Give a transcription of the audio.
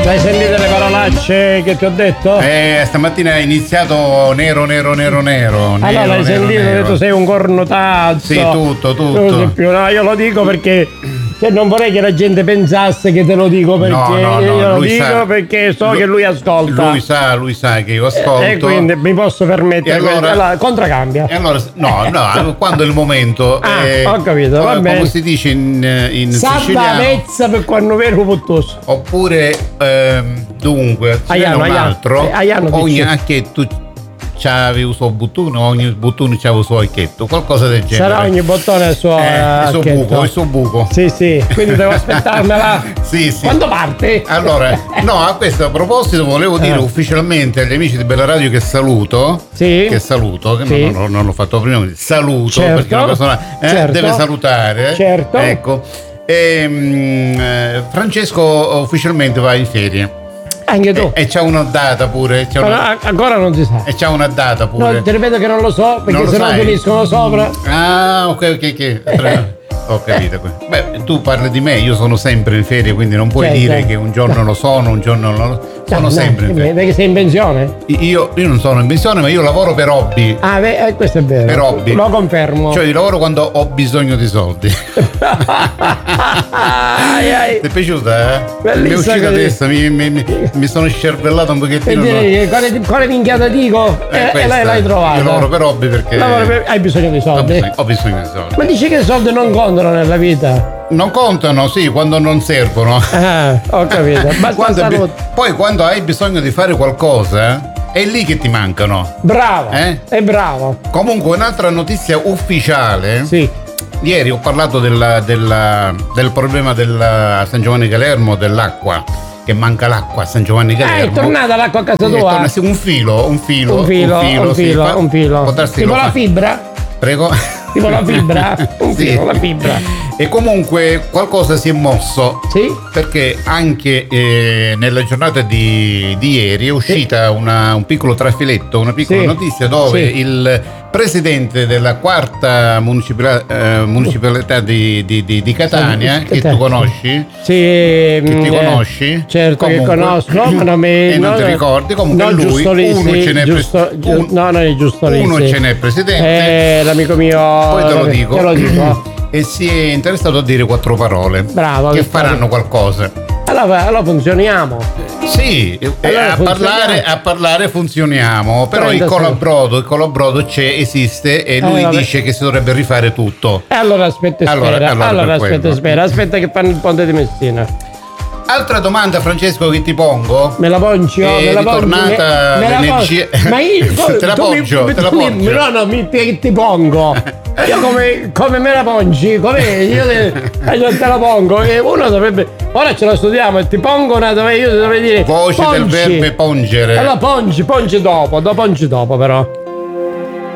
Hai sentito le parolacce che ti ho detto? Stamattina è iniziato nero. Allora l'hai sentito, ho detto sei un cornotazzo. Sì, tutto. No, io lo dico perché non vorrei che la gente pensasse che te lo dico perché no, io lo lui dico sa, perché so che lui ascolta. Lui sa che io ascolto. E quindi mi posso permettere. Allora, contraccambia. E allora, no, quando è il momento. Ho capito, va bene. Come si dice in Salva siciliano. vezza per quando vero puttoso. Oppure, dunque, se un altro, ogni acchetto c'aveva il suo bottone, ogni bottone c'aveva il suo acchetto, qualcosa del genere. Sarà ogni bottone il suo buco. Sì, quindi devo aspettarmela. Sì. Quando parte? Allora, a questo proposito volevo dire ufficialmente agli amici di Bella Radio che saluto. Sì. Che non l'ho fatto prima, quindi saluto, certo, perché una persona deve salutare. Certo. Ecco. Francesco ufficialmente va in ferie. Anche tu. E c'ha una data pure. Ancora non si sa. E c'ha una data pure. No, ti ripeto che non lo so, perché sennò finiscono sopra. Ah, ok. Ho capito. Beh, tu parli di me, io sono sempre in ferie, quindi non puoi dire che un giorno lo sono, un giorno non lo sono. Sempre in ferie. Perché sei in pensione? Io non sono in pensione, ma io lavoro per hobby. Questo è vero. Per hobby. Lo confermo. Cioè, io lavoro quando ho bisogno di soldi. Ti è piaciuta, Bellissima. Mi è uscita adesso, mi sono scervellato un pochettino. Quale minchiata dico? E l'hai trovata. Io lavoro per hobby perché. Hai bisogno di soldi? Ho bisogno di soldi. Ma dici che i soldi non contano nella vita? Non contano, sì, quando non servono. Ho capito. Poi quando hai bisogno di fare qualcosa, è lì che ti mancano. Bravo. È bravo. Comunque un'altra notizia ufficiale. Sì. Ieri ho parlato del problema del San Giovanni Calermo, dell'acqua. Che manca l'acqua a San Giovanni Calermo. È tornata l'acqua a casa tua? Un filo. Tipo la fibra? Prego. Tipo la fibra? Filo, la fibra. E comunque qualcosa si è mosso. Sì. Perché anche nella giornata di ieri è uscita un piccolo trafiletto, una piccola notizia dove il presidente della quarta municipalità di Catania, che tu conosci? Sì. Che ti conosci? Certo, comunque, che conosco, ma non ti ricordi. Comunque lui, uno ce n'è presidente. L'amico mio. Poi te lo dico. E si è interessato a dire 4 parole. Bravo. Che faranno qualcosa. Allora funzioniamo. Sì, a parlare funzioniamo, però il colabrodo esiste e lui dice che si dovrebbe rifare tutto. E allora aspetta e spera. Aspetta che fanno il ponte di Messina. Altra domanda, Francesco, che ti pongo. Me la ponci? È ritornata l'energia. Ma io te la poggio. Ti pongo. Io come me la pongi? Io te la pongo. E uno dovrebbe. Ora ce la studiamo e ti pongo io dovrei dire. Voce del verbo pongere. Allora pongi dopo però.